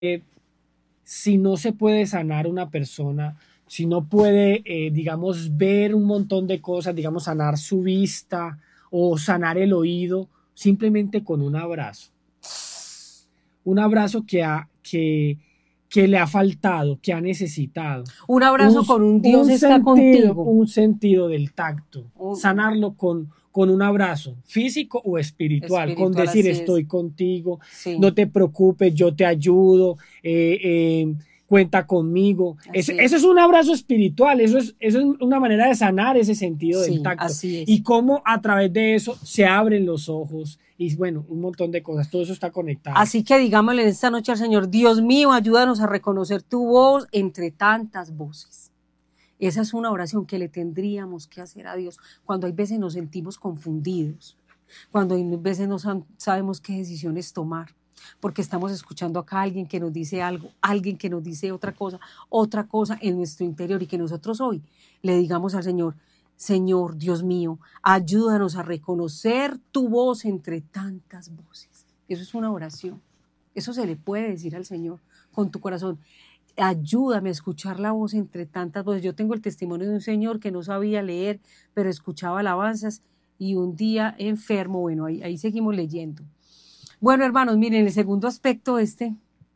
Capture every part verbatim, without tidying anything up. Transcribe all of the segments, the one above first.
eh, si no se puede sanar una persona, si no puede, eh, digamos, ver un montón de cosas, digamos, sanar su vista o sanar el oído, simplemente con un abrazo. Un abrazo que, ha, que, que le ha faltado, que ha necesitado. Un Un, abrazo con un Dios un está sentido, contigo. un sentido del tacto. Un Sanarlo con, con un abrazo físico o espiritual, con espiritual, decir así es. estoy contigo, Sí, no te preocupes, yo te ayudo, eh, eh, cuenta conmigo. Es, así eso es es. un abrazo espiritual, eso es, eso es una manera de sanar ese sentido del Sí, tacto. así es. Y cómo a través de eso se abren los ojos y bueno, un montón de cosas, todo eso está conectado. Así que digámosle esta noche al Señor, Dios mío, ayúdanos a reconocer tu voz entre tantas voces. Esa es una oración que le tendríamos que hacer a Dios cuando hay veces nos sentimos confundidos, cuando hay veces no sabemos qué decisiones tomar, porque estamos escuchando acá a alguien que nos dice algo, alguien que nos dice otra cosa, otra cosa en nuestro interior y que nosotros hoy le digamos al Señor, Señor, Dios mío, ayúdanos a reconocer tu voz entre tantas voces. Eso es una oración. Eso se le puede decir al Señor con tu corazón. Ayúdame a escuchar la voz entre tantas voces. Yo tengo el testimonio de un señor que no sabía leer, pero escuchaba alabanzas y un día enfermo, bueno, ahí, ahí seguimos leyendo. Bueno, hermanos, miren, el segundo aspecto este,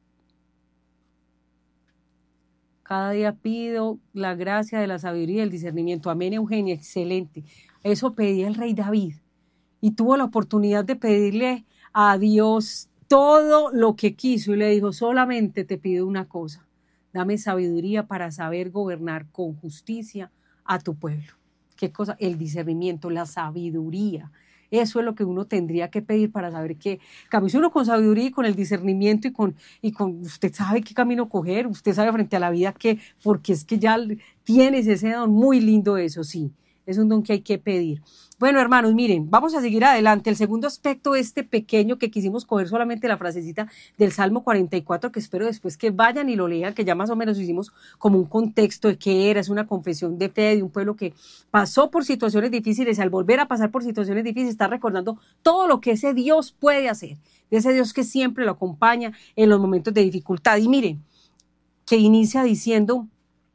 cada día pido la gracia de la sabiduría y el discernimiento. Amén, Eugenia, excelente. Eso pedía el rey David y tuvo la oportunidad de pedirle a Dios todo lo que quiso y le dijo, solamente te pido una cosa, dame sabiduría para saber gobernar con justicia a tu pueblo. ¿Qué cosa? El discernimiento, la sabiduría. Eso es lo que uno tendría que pedir para saber qué. Cambio, uno con sabiduría y con el discernimiento y con, y con usted sabe qué camino coger, usted sabe frente a la vida qué, porque es que ya tienes ese don muy lindo, eso sí. Es un don que hay que pedir. Bueno, hermanos, miren, vamos a seguir adelante. El segundo aspecto, este pequeño que quisimos coger solamente la frasecita del Salmo cuarenta y cuatro, que espero después que vayan y lo lean, que ya más o menos hicimos como un contexto de qué era, es una confesión de fe de un pueblo que pasó por situaciones difíciles y al volver a pasar por situaciones difíciles está recordando todo lo que ese Dios puede hacer, de ese Dios que siempre lo acompaña en los momentos de dificultad. Y miren, que inicia diciendo,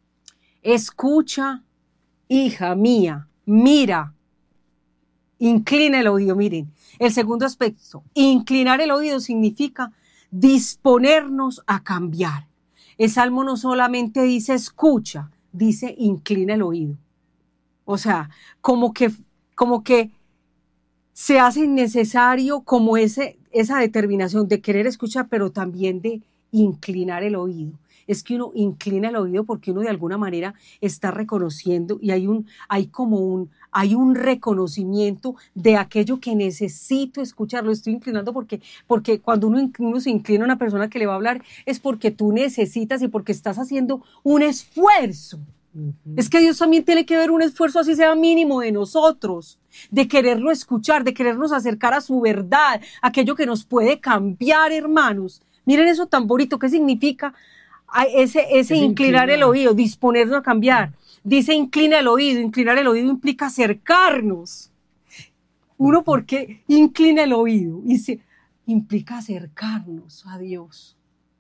escucha, hija mía, mira, inclina el oído, miren. El segundo aspecto, inclinar el oído significa disponernos a cambiar. El Salmo no solamente dice escucha, dice inclina el oído. O sea, como que, como que se hace necesario como ese, esa determinación de querer escuchar, pero también de inclinar el oído. Es que uno inclina el oído porque uno de alguna manera está reconociendo y hay un, hay como un, hay un reconocimiento de aquello que necesito escuchar. Lo estoy inclinando porque, porque cuando uno, uno se inclina a una persona que le va a hablar es porque tú necesitas y porque estás haciendo un esfuerzo. Uh-huh. Es que Dios también tiene que ver un esfuerzo, así sea mínimo, de nosotros, de quererlo escuchar, de querernos acercar a su verdad, aquello que nos puede cambiar, hermanos. Miren eso tan bonito, ¿qué significa? Ese, ese Es inclinar inclinar. el oído, disponernos a cambiar. Dice inclina el oído, inclinar el oído implica acercarnos. Uno, ¿por qué inclina el oído? Y se, implica acercarnos a Dios,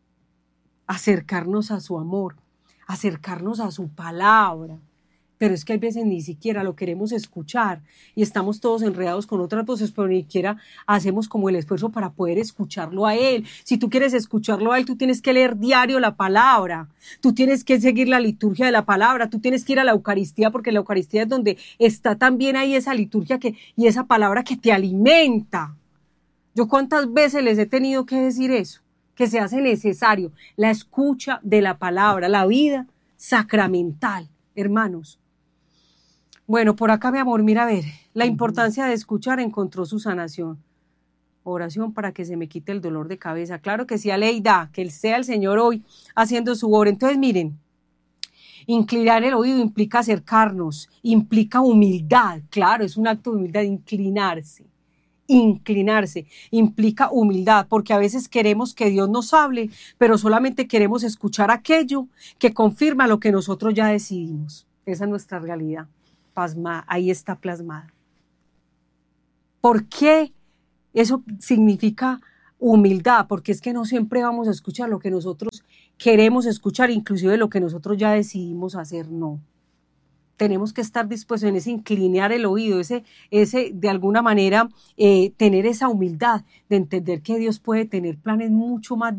acercarnos a su amor, acercarnos a su palabra. Pero es que hay veces ni siquiera lo queremos escuchar y estamos todos enredados con otras voces, pero ni siquiera hacemos como el esfuerzo para poder escucharlo a él. Si tú quieres escucharlo a él, tú tienes que leer diario la palabra, tú tienes que seguir la liturgia de la palabra, tú tienes que ir a la Eucaristía, porque la Eucaristía es donde está también ahí esa liturgia que, y esa palabra que te alimenta. Yo cuántas veces les he tenido que decir eso, que se hace necesario la escucha de la palabra, la vida sacramental, hermanos. Bueno, por acá, mi amor, mira a ver, la importancia de escuchar encontró su sanación. Oración para que se me quite el dolor de cabeza. Claro que sí, Aleida, que sea el Señor hoy haciendo su obra. Entonces, miren, inclinar el oído implica acercarnos, implica humildad. Claro, es un acto de humildad, inclinarse. Inclinarse implica humildad, porque a veces queremos que Dios nos hable, pero solamente queremos escuchar aquello que confirma lo que nosotros ya decidimos. Esa es nuestra realidad. Pasma, ahí está plasmada. ¿Por qué? Eso significa humildad, porque es que no siempre vamos a escuchar lo que nosotros queremos escuchar, inclusive lo que nosotros ya decidimos hacer, no. Tenemos que estar dispuestos en ese inclinar el oído, ese, ese de alguna manera eh, tener esa humildad de entender que Dios puede tener planes mucho más,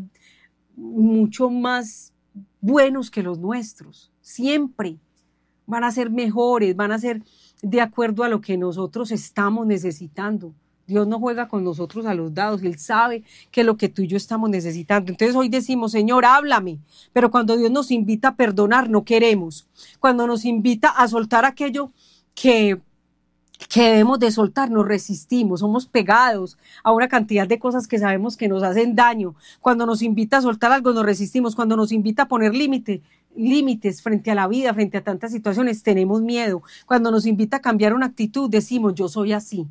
mucho más buenos que los nuestros, siempre van a ser mejores, van a ser de acuerdo a lo que nosotros estamos necesitando. Dios no juega con nosotros a los dados, Él sabe que es lo que tú y yo estamos necesitando. Entonces hoy decimos, Señor, háblame, pero cuando Dios nos invita a perdonar, no queremos. Cuando nos invita a soltar aquello que, que debemos de soltar, nos resistimos, somos pegados a una cantidad de cosas que sabemos que nos hacen daño. Cuando nos invita a soltar algo, nos resistimos. Cuando nos invita a poner límite, límites frente a la vida, frente a tantas situaciones, tenemos miedo. Cuando nos invita a cambiar una actitud, decimos, yo soy así.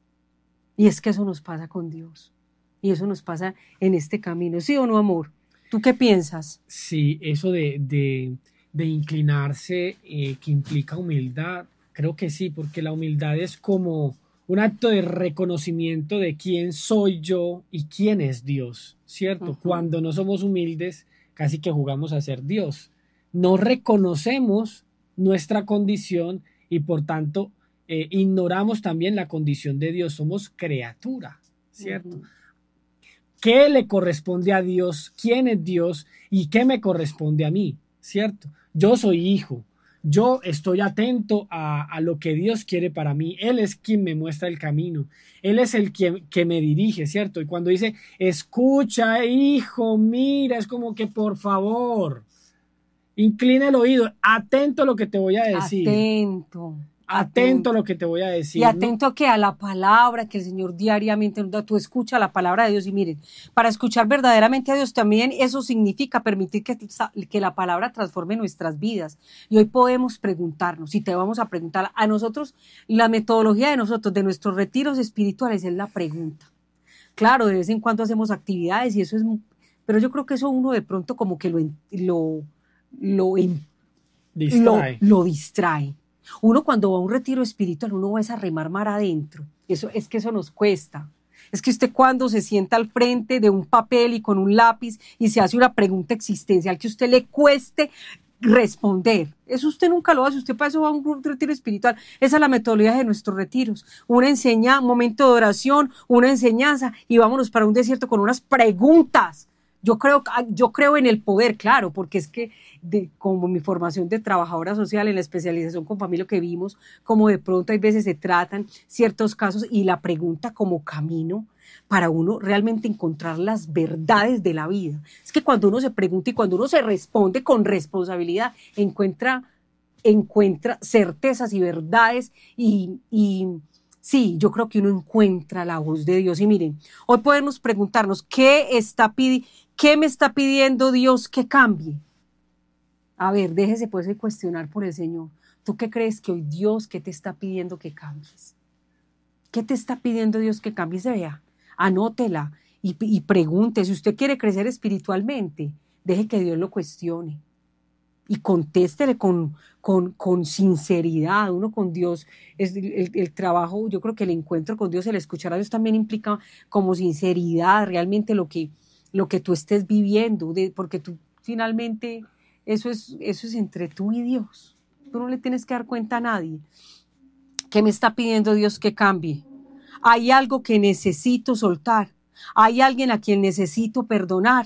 Y es que eso nos pasa con Dios. Y eso nos pasa en este camino. ¿Sí o no, amor? ¿Tú qué piensas? Sí, eso de, de, de inclinarse, eh, que implica humildad, creo que sí, porque la humildad es como un acto de reconocimiento de quién soy yo y quién es Dios, ¿cierto? Uh-huh. Cuando no somos humildes, casi que jugamos a ser Dios. No reconocemos nuestra condición y por tanto eh, ignoramos también la condición de Dios. Somos criatura, ¿cierto? Uh-huh. ¿Qué le corresponde a Dios? ¿Quién es Dios? ¿Y qué me corresponde a mí? ¿Cierto? Yo soy hijo. Yo estoy atento a, a lo que Dios quiere para mí. Él es quien me muestra el camino. Él es el quien, que me dirige, ¿cierto? Y cuando dice, escucha, hijo, mira, es como que por favor, inclina el oído, atento a lo que te voy a decir. Atento. Atento a lo que te voy a decir. Y atento ¿no? que a la palabra que el Señor diariamente nos da, tú escuchas la palabra de Dios y miren, para escuchar verdaderamente a Dios también eso significa permitir que, que la palabra transforme nuestras vidas. Y hoy podemos preguntarnos, y te vamos a preguntar a nosotros, la metodología de nosotros, de nuestros retiros espirituales es la pregunta. Claro, de vez en cuando hacemos actividades y eso es, pero yo creo que eso uno de pronto como que lo, lo, lo, distrae. lo, lo distrae. Uno cuando va a un retiro espiritual, uno va a remar mar adentro. Eso, es que eso nos cuesta. Es que usted cuando se sienta al frente de un papel y con un lápiz y se hace una pregunta existencial que a usted le cueste responder. Eso usted nunca lo hace. Usted para eso va a un retiro espiritual. Esa es la metodología de nuestros retiros. Una enseñanza, un momento de oración, una enseñanza y vámonos para un desierto con unas preguntas. Yo creo, yo creo en el poder, claro, porque es que de, como mi formación de trabajadora social en la especialización con familia que vimos, como de pronto hay veces se tratan ciertos casos y la pregunta como camino para uno realmente encontrar las verdades de la vida. Es que cuando uno se pregunta y cuando uno se responde con responsabilidad, encuentra, encuentra certezas y verdades y... y sí, yo creo que uno encuentra la voz de Dios. Y miren, hoy podemos preguntarnos, ¿qué, está pidi- ¿qué me está pidiendo Dios que cambie? A ver, déjese pues cuestionar por el Señor. ¿Tú qué crees que hoy Dios, qué te está pidiendo que cambies? ¿Qué te está pidiendo Dios que cambies? Vea, anótela y, y pregunte. Si usted quiere crecer espiritualmente, deje que Dios lo cuestione. Y contéstele con, con, con sinceridad. Uno con Dios, es el, el, el trabajo, yo creo que el encuentro con Dios, el escuchar a Dios también implica como sinceridad, realmente lo que, lo que tú estés viviendo, de, porque tú finalmente, eso es, eso es entre tú y Dios. Tú no le tienes que dar cuenta a nadie. ¿Qué me está pidiendo Dios que cambie? Hay algo que necesito soltar. Hay alguien a quien necesito perdonar.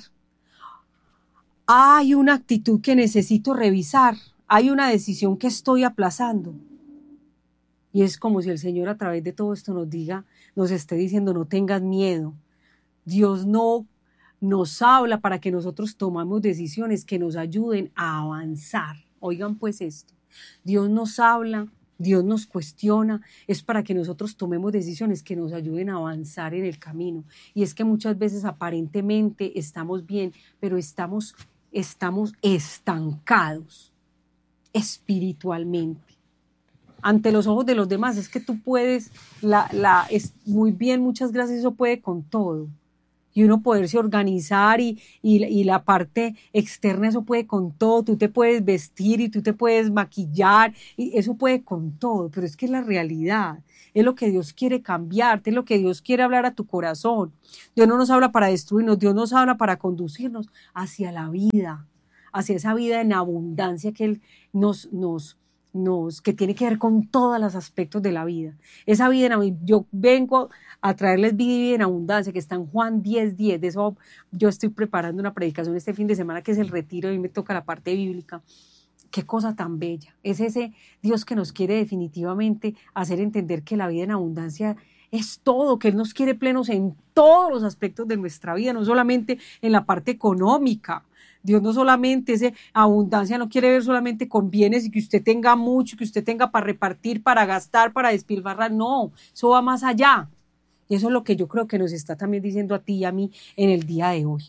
Hay una actitud que necesito revisar, hay una decisión que estoy aplazando. Y es como si el Señor a través de todo esto nos diga, nos esté diciendo, no tengas miedo. Dios no nos habla para que nosotros tomamos decisiones que nos ayuden a avanzar. Oigan pues esto, Dios nos habla, Dios nos cuestiona, es para que nosotros tomemos decisiones que nos ayuden a avanzar en el camino. Y es que muchas veces aparentemente estamos bien, pero estamos estamos estancados espiritualmente. Ante los ojos de los demás, es que tú puedes, la, la, es muy bien, muchas gracias, eso puede con todo. Y uno poderse organizar y, y, y la parte externa, eso puede con todo. Tú te puedes vestir y tú te puedes maquillar y eso puede con todo, pero es que es la realidad. es lo que Dios quiere cambiarte, es lo que Dios quiere hablar a tu corazón. Dios no nos habla para destruirnos, Dios nos habla para conducirnos hacia la vida, hacia esa vida en abundancia que Él nos, nos, nos, que tiene que ver con todos los aspectos de la vida. Esa vida en abundancia, yo vengo a traerles vida en abundancia, que está en Juan diez, diez. De eso yo estoy preparando una predicación este fin de semana, que es el retiro, y me toca la parte bíblica. Qué cosa tan bella. Es ese Dios que nos quiere definitivamente hacer entender que la vida en abundancia es todo, que Él nos quiere plenos en todos los aspectos de nuestra vida, no solamente en la parte económica. Dios no solamente ese abundancia, no quiere ver solamente con bienes y que usted tenga mucho, que usted tenga para repartir, para gastar, para despilfarrar. No, eso va más allá. Y eso es lo que yo creo que nos está también diciendo a ti y a mí en el día de hoy.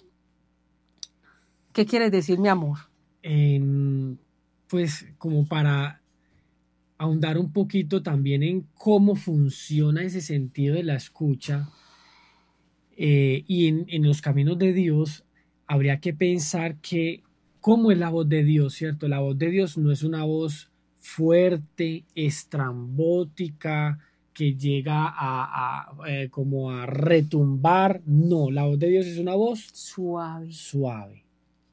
¿Qué quieres decir, mi amor? Eh, pues como para ahondar un poquito también en cómo funciona ese sentido de la escucha eh, y en, en los caminos de Dios, habría que pensar que cómo es la voz de Dios, ¿cierto? La voz de Dios no es una voz fuerte, estrambótica, que llega a, a eh, como a retumbar. No, la voz de Dios es una voz suave. Suave.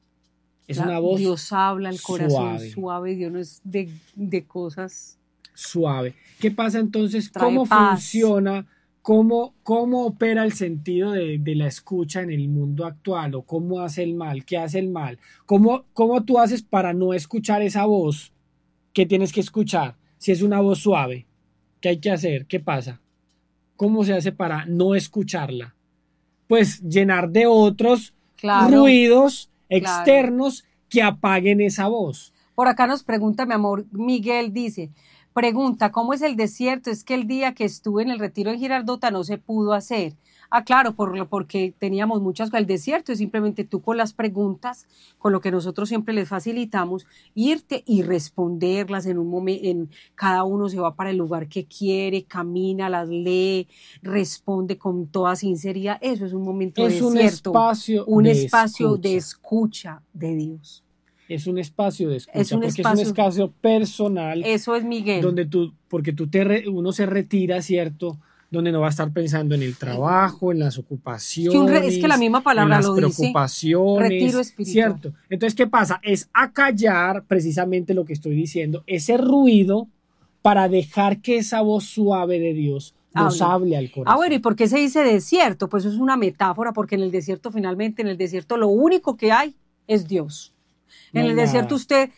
Es la, una voz Dios habla al corazón suave. suave, Dios no es de, de cosas. Suave. ¿Qué pasa entonces? Trae ¿Cómo paz. funciona? ¿Cómo, cómo opera el sentido de, de la escucha en el mundo actual? ¿O cómo hace el mal? ¿Qué hace el mal? ¿Cómo, cómo tú haces para no escuchar esa voz que tienes que escuchar? Si es una voz suave, ¿qué hay que hacer? ¿Qué pasa? ¿Cómo se hace para no escucharla? Pues llenar de otros Claro, ruidos claro. externos que apaguen esa voz. Por acá nos pregunta, mi amor, Miguel dice, pregunta, ¿cómo es el desierto? Es que el día que estuve en el retiro en Girardota no se pudo hacer. Ah, claro, por, porque teníamos muchas, el desierto es simplemente tú con las preguntas, con lo que nosotros siempre les facilitamos, irte y responderlas en un momento, en, cada uno se va para el lugar que quiere, camina, las lee, responde con toda sinceridad. Eso es un momento Es de un desierto, espacio un de espacio escucha. de escucha de Dios. Es un espacio de escucha, Es un porque espacio, es un espacio personal. Eso es Miguel. Donde tú, porque tú te re, uno se retira, ¿cierto? Donde no va a estar pensando en el trabajo, en las ocupaciones, es que, re, es que la misma palabra en las lo preocupaciones, dice, retiro espiritual. ¿cierto? Entonces, ¿qué pasa? Es acallar precisamente lo que estoy diciendo, ese ruido, para dejar que esa voz suave de Dios nos hable, hable al corazón. Ah, bueno, ¿y por qué se dice desierto? Pues es una metáfora, porque en el desierto, finalmente, en el desierto lo único que hay es Dios. En no el desierto nada. Usted,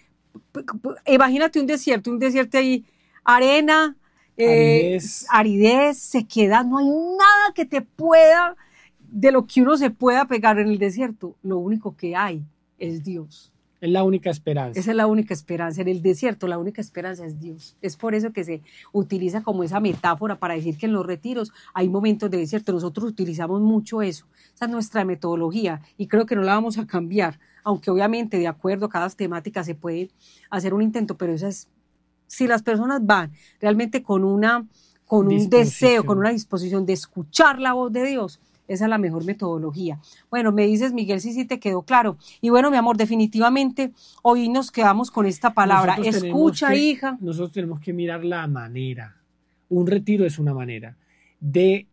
imagínate un desierto, un desierto ahí, arena, eh, aridez. aridez, sequedad, no hay nada que te pueda, de lo que uno se pueda pegar en el desierto, lo único que hay es Dios. Es la única esperanza. Esa es la única esperanza. En el desierto la única esperanza es Dios. Es por eso que se utiliza como esa metáfora para decir que en los retiros hay momentos de desierto. Nosotros utilizamos mucho eso. Esa es nuestra metodología y creo que no la vamos a cambiar, aunque obviamente de acuerdo a cada temática se puede hacer un intento, pero esa es, si las personas van realmente con, una, con un deseo, con una disposición de escuchar la voz de Dios, esa es la mejor metodología. Bueno, me dices, Miguel, si sí, sí te quedó claro. Y bueno, mi amor, definitivamente hoy nos quedamos con esta palabra. Nosotros Escucha, que, hija. Nosotros tenemos que mirar la manera. Un retiro es una manera de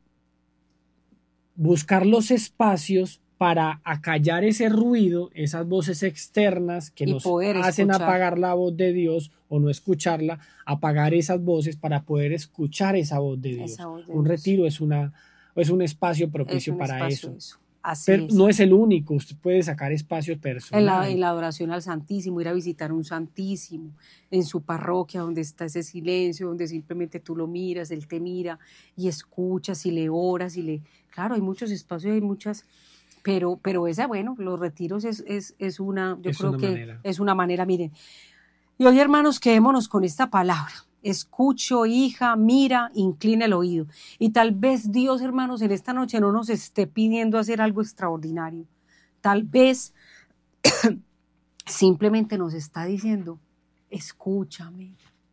buscar los espacios para acallar ese ruido, esas voces externas que y nos hacen escuchar. Apagar la voz de Dios o no escucharla, apagar esas voces para poder escuchar esa voz de Dios. Voz de un Dios. Retiro es una es un espacio propicio un para espacio eso. eso. Así Pero es. no es el único, usted puede sacar espacios personales. En la, en la adoración al Santísimo, ir a visitar un Santísimo, en su parroquia donde está ese silencio, donde simplemente tú lo miras, él te mira y escuchas y le oras y le... Claro, hay muchos espacios, hay muchas... Pero, pero esa, bueno, los retiros es, es, es una, yo es creo una que manera. es una manera, miren. Y hoy, hermanos, quedémonos con esta palabra. Escucho, hija, mira, inclina el oído. Y tal vez Dios, hermanos, en esta noche no nos esté pidiendo hacer algo extraordinario. Tal vez simplemente nos está diciendo, escúchame.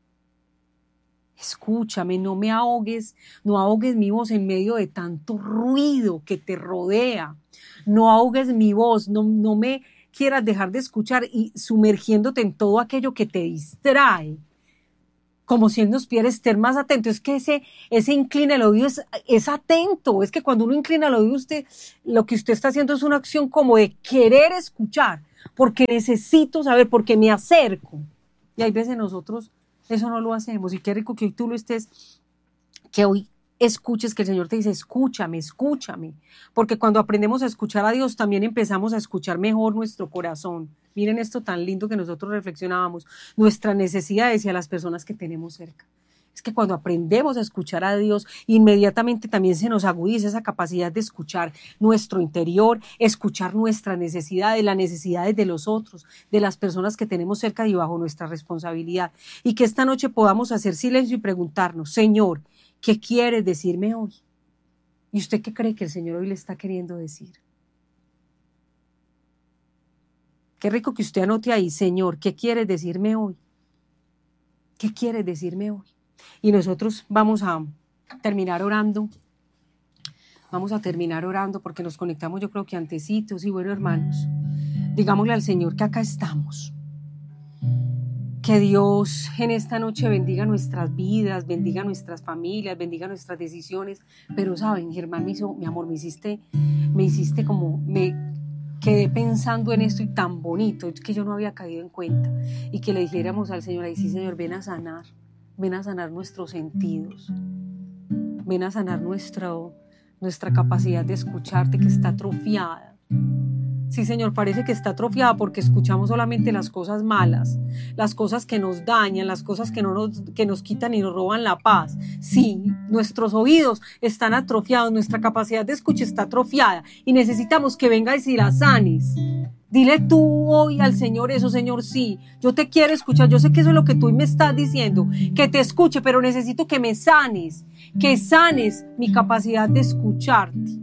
Escúchame, no me ahogues, no ahogues mi voz en medio de tanto ruido que te rodea. No ahogues mi voz, no, no me quieras dejar de escuchar y sumergiéndote en todo aquello que te distrae. como si Él nos pidiera estar más atento. Es que ese, ese inclina el oído es, es atento. Es que cuando uno inclina el oído, usted, lo que usted está haciendo es una acción como de querer escuchar, porque necesito saber, porque me acerco. Y hay veces nosotros eso no lo hacemos. Y qué rico que hoy tú lo estés, que hoy escuches, que el Señor te dice, escúchame, escúchame. Porque cuando aprendemos a escuchar a Dios, también empezamos a escuchar mejor nuestro corazón. Miren esto tan lindo que nosotros reflexionábamos, nuestras necesidades y a las personas que tenemos cerca. Es que cuando aprendemos a escuchar a Dios, inmediatamente también se nos agudiza esa capacidad de escuchar nuestro interior, escuchar nuestras necesidades, las necesidades de los otros, de las personas que tenemos cerca y bajo nuestra responsabilidad. Y que esta noche podamos hacer silencio y preguntarnos, Señor, ¿qué quieres decirme hoy? ¿Y usted qué cree que el Señor hoy le está queriendo decir? Qué rico que usted anote ahí, Señor, ¿qué quieres decirme hoy? ¿Qué quieres decirme hoy? Y nosotros vamos a terminar orando. Vamos a terminar orando porque nos conectamos, yo creo que antecitos. Y bueno, hermanos, digámosle al Señor que acá estamos. Que Dios en esta noche bendiga nuestras vidas, bendiga nuestras familias, bendiga nuestras decisiones. Pero saben, Germán me hizo, mi amor, me hiciste, me hiciste como, me quedé pensando en esto y tan bonito, que yo no había caído en cuenta. Y que le dijéramos al Señor, ahí sí, Señor, ven a sanar, ven a sanar nuestros sentidos, ven a sanar nuestro, nuestra capacidad de escucharte que está atrofiada. Sí, Señor, parece que está atrofiada porque escuchamos solamente las cosas malas, las cosas que nos dañan, las cosas que, no nos, que nos quitan y nos roban la paz. Sí, nuestros oídos están atrofiados, nuestra capacidad de escucha está atrofiada y necesitamos que vengas y la sanes. Dile tú hoy al Señor eso, Señor, sí, yo te quiero escuchar, yo sé que eso es lo que tú me estás diciendo, que te escuche, pero necesito que me sanes, que sanes mi capacidad de escucharte,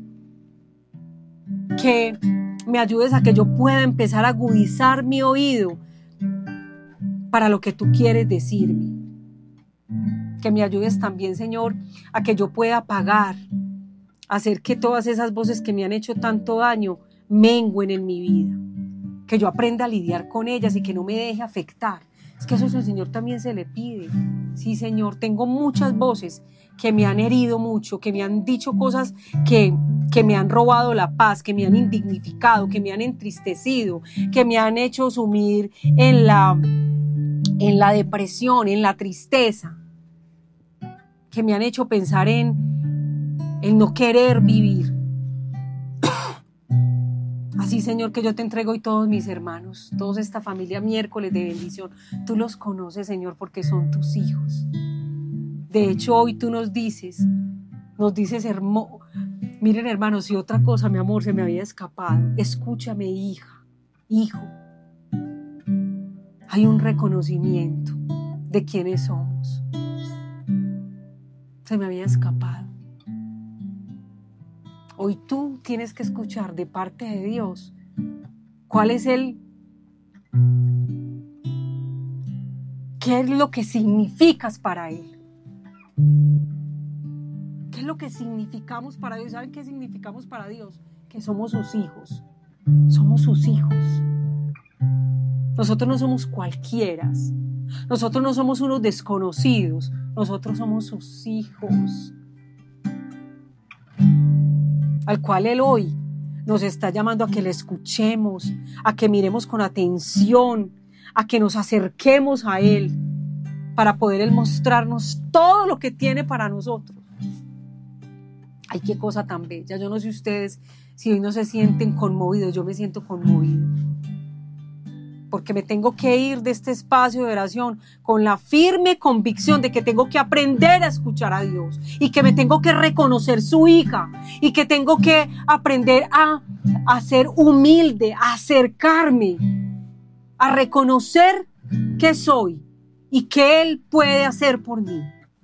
que me ayudes a que yo pueda empezar a agudizar mi oído para lo que tú quieres decirme. Que me ayudes también, Señor, a que yo pueda apagar, hacer que todas esas voces que me han hecho tanto daño mengüen en mi vida. Que yo aprenda a lidiar con ellas y que no me deje afectar. Es que eso el Señor también se le pide. Sí, Señor, tengo muchas voces que me han herido mucho, que me han dicho cosas que, que me han robado la paz, que me han indignificado, que me han entristecido, que me han hecho sumir en la, en la depresión, en la tristeza, que me han hecho pensar en, en no querer vivir. Así, Señor, que yo te entrego hoy todos mis hermanos, toda esta familia miércoles de bendición. Tú los conoces, Señor, porque son tus hijos. De hecho, hoy tú nos dices, nos dices, hermoso, miren, hermanos, y otra cosa, mi amor, se me había escapado. Escúchame, hija, hijo. Hay un reconocimiento de quiénes somos. Se me había escapado. Hoy tú tienes que escuchar de parte de Dios cuál es el, qué es lo que significas para Él. ¿Qué es lo que significamos para Dios? ¿Saben qué significamos para Dios? Que somos sus hijos. Somos sus hijos. Nosotros no somos cualquieras. Nosotros no somos unos desconocidos. Nosotros somos sus hijos. Al cual Él hoy nos está llamando a que le escuchemos, a que miremos con atención, a que nos acerquemos a Él para poder Él mostrarnos todo lo que tiene para nosotros. Ay, qué cosa tan bella. Yo no sé ustedes si hoy no se sienten conmovidos, yo me siento conmovido. Porque me tengo que ir de este espacio de oración con la firme convicción de que tengo que aprender a escuchar a Dios y que me tengo que reconocer su hija y que tengo que aprender a, a ser humilde, a acercarme, a reconocer que soy y que Él puede hacer por mí.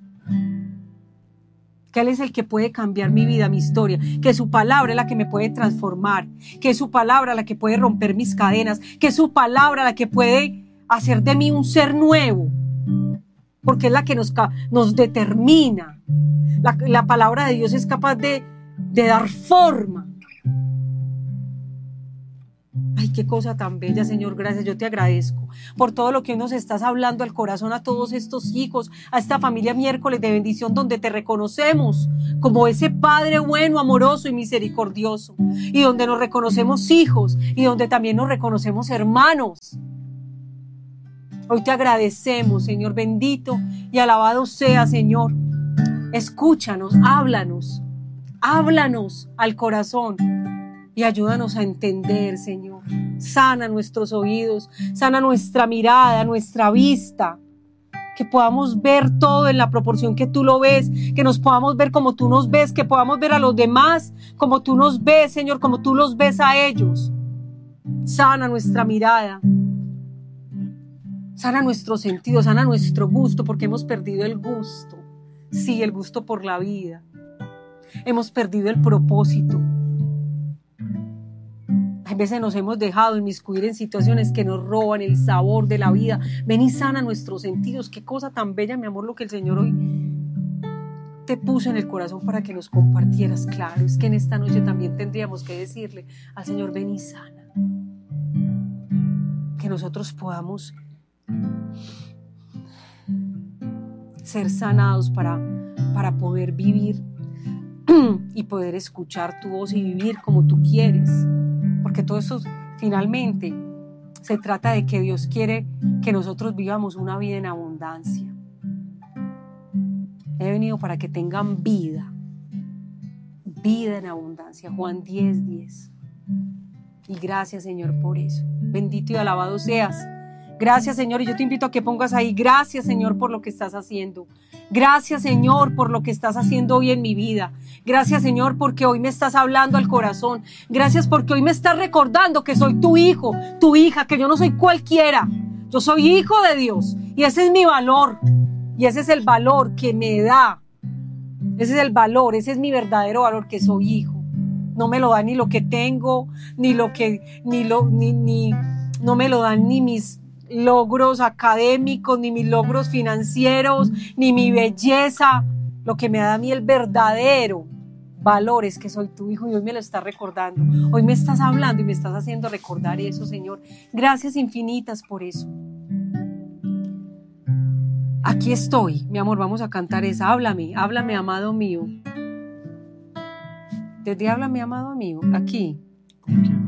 Que Él es el que puede cambiar mi vida, mi historia, que su palabra es la que me puede transformar, que es su palabra la que puede romper mis cadenas, que es su palabra la que puede hacer de mí un ser nuevo, porque es la que nos, nos determina. La, la palabra de Dios es capaz de, de dar forma. Ay, qué cosa tan bella, Señor, gracias, yo te agradezco por todo lo que hoy nos estás hablando al corazón a todos estos hijos, a esta familia miércoles de bendición donde te reconocemos como ese Padre bueno, amoroso y misericordioso, y donde nos reconocemos hijos y donde también nos reconocemos hermanos. Hoy te agradecemos, Señor, bendito y alabado sea, Señor. Escúchanos, háblanos, háblanos al corazón y ayúdanos a entender, Señor. Sana nuestros oídos, sana nuestra mirada, nuestra vista, que podamos ver todo en la proporción que tú lo ves, que nos podamos ver como tú nos ves, que podamos ver a los demás como tú nos ves, Señor, como tú los ves a ellos. Sana nuestra mirada, sana nuestro sentido, sana nuestro gusto, porque hemos perdido el gusto, sí, el gusto por la vida. Hemos perdido el propósito. A veces nos hemos dejado inmiscuir en situaciones que nos roban el sabor de la vida. Ven y sana nuestros sentidos. Qué cosa tan bella, mi amor, lo que el Señor hoy te puso en el corazón para que nos compartieras. Claro, es que en esta noche también tendríamos que decirle al Señor, ven y sana. Que nosotros podamos ser sanados para, para poder vivir y poder escuchar tu voz y vivir como tú quieres. Porque todo eso finalmente se trata de que Dios quiere que nosotros vivamos una vida en abundancia. He venido para que tengan vida, vida en abundancia. Juan diez, diez. Y gracias, Señor, por eso. Bendito y alabado seas. Gracias, Señor, y yo te invito a que pongas ahí, gracias, Señor, por lo que estás haciendo. Gracias, Señor, por lo que estás haciendo hoy en mi vida. Gracias, Señor, porque hoy me estás hablando al corazón. Gracias porque hoy me estás recordando que soy tu hijo, tu hija, que yo no soy cualquiera. Yo soy hijo de Dios y ese es mi valor. Y ese es el valor que me da. Ese es el valor, ese es mi verdadero valor, que soy hijo. No me lo da ni lo que tengo, ni lo que, ni lo, ni, ni, no me lo dan ni mis logros académicos, ni mis logros financieros, ni mi belleza. Lo que me da a mí el verdadero valor es que soy tu hijo y hoy me lo estás recordando. Hoy me estás hablando y me estás haciendo recordar eso, Señor. Gracias infinitas por eso. Aquí estoy, mi amor, vamos a cantar esa. Háblame, háblame, amado mío. Desde háblame, amado mío, aquí.